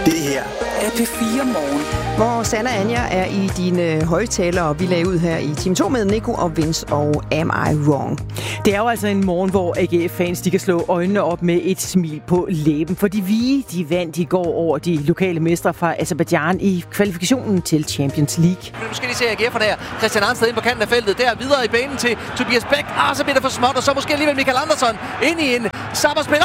Det her er P4 Morgen. Hvor Sanna og Anja er i dine højtalere, og vi lagde ud her i time 2 med Nico og Vince og Am I Wrong? Det er jo altså en morgen, hvor AGF-fans de kan slå øjnene op med et smil på læben. For de hvide, de vandt i går over de lokale mestre fra Aserbajdsjan i kvalifikationen til Champions League. Nu skal de se AGF'er der. Christian Arnsted ind på kanten af feltet. Der videre i banen til Tobias Bæk. Så bliver det for småt, og så måske alligevel Michael Andersson ind i en sammenspil.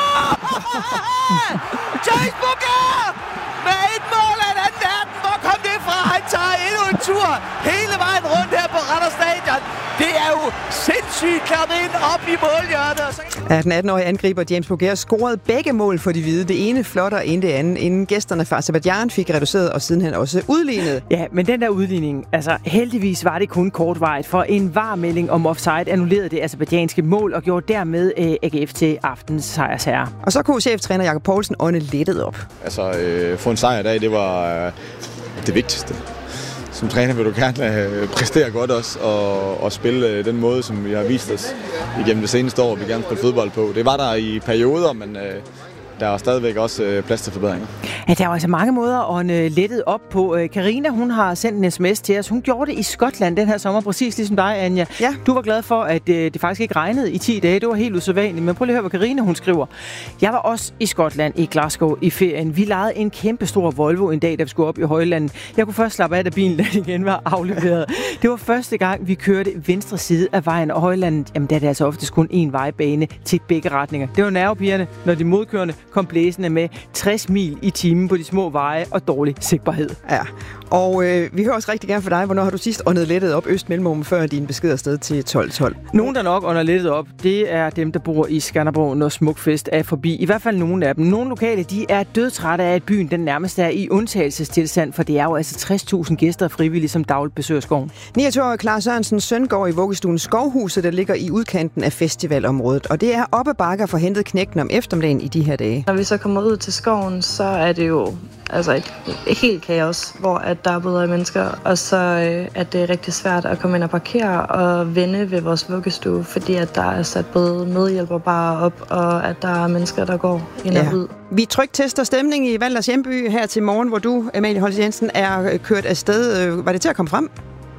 James Booker! Med et mål af en anden verden. Hvor kom det fra? Han tager endnu en tur hele vejen rundt her på Randers Stadion. Det er jo sindssygt klappet ind op i målhjørnet. Ja, den 18-årige angriber James Booker scorede begge mål for de hvide. Det ene flottere end det andet, inden gæsterne fra Aserbajdsjan fik reduceret, og siden han også udlignede. Ja, men den der udligning, altså heldigvis var det kun kortvarigt, for en varmelding om offside annullerede det aserbajdsjanske mål og gjorde dermed AGF til aftens sejrsherre. Og så kunne cheftræner Jakob Poulsen ånde lettet op. Altså, få en sejr i dag, det var det vigtigste. Som træner vil du gerne præstere godt også, og spille den måde, som vi har vist os igennem det seneste år, vi gerne spille fodbold på. Det var der i perioder, men der er stadigvæk også plads til forbedringer. Ja, der er altså mange måder at lettet op på. Karina, hun har sendt en sms til os. Hun gjorde det i Skotland den her sommer, præcis ligesom dig, Anja. Ja. Du var glad for, at det faktisk ikke regnede i 10 dage. Det var helt usædvanligt. Men prøv lige at høre, hvad Karina hun skriver. Jeg var også i Skotland i Glasgow i ferien. Vi lejede en kæmpe stor Volvo en dag, da vi skulle op i højlandet. Jeg kunne først slappe af, da bilen igen var afleveret. Det var første gang, vi kørte venstre side af vejen, og højlandet, jamen der er det altså oftest kun en vejbane til begge retninger. Det var nervepirrende, når de modkørende kom blæsende med 60 mil i timen på de små veje og dårlig sigtbarhed. Ja, og vi hører også rigtig gerne for dig, hvornår har du sidst åndet lettet op Østmellemrum før din besked afsted til 12.12? Nogen, der nok ånder lettet op, det er dem, der bor i Skanderborg, når Smukfest er forbi. I hvert fald nogle af dem. Nogle lokale, de er dødtrætte af, at byen den nærmest er i undtagelsestilstand, for det er jo altså 60.000 gæster frivillige, som dagligt besøger skoven. 29-årige Clara Sørensens søn går i vuggestuen Skovhuset, der ligger i udkanten af festivalområdet. Og det er op ad bakke at få hentet knægten om eftermiddagen i de her dage. Når vi så kommer ud til skoven, så er det jo et helt kaos, hvor at der er både mennesker, og så er det rigtig svært at komme ind og parkere og vende ved vores vuggestue, fordi at der er sat både medhjælpere bare op, og at der er mennesker, der går ind og ud. Vi tryktester stemning i Valders hjemby her til morgen, hvor du, Amalie Holst Jensen, er kørt afsted. Var det til at komme frem?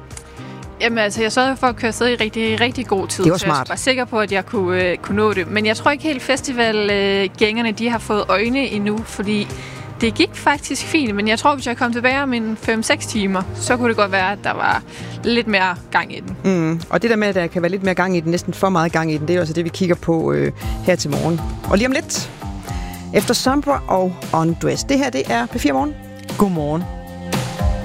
Jamen altså, jeg sørgede for at køre afsted i rigtig, rigtig god tid. Det var smart. Så jeg var sikker på, at jeg kunne nå det. Men jeg tror ikke helt festivalgængerne, de har fået øjne endnu, fordi det gik faktisk fint. Men jeg tror, hvis jeg kom tilbage om en 5-6 timer, så kunne det godt være, at der var lidt mere gang i den. Og det der med, at der kan være lidt mere gang i den, næsten for meget gang i den, det er jo altså det, vi kigger på her til morgen. Og lige om lidt, efter Sombra og Undressed. Det her, det er P4 Morgen. Godmorgen.